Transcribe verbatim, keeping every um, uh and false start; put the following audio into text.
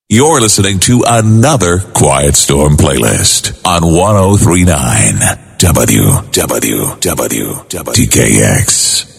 You're listening to another Quiet Storm playlist on one oh three point nine W W W T K X.